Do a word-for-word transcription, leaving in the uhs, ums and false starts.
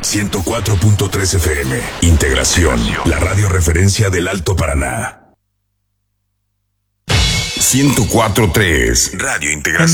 ciento cuatro punto tres F M. Integración, la radio referencia del Alto Paraná. ciento cuatro punto tres Radio Integración.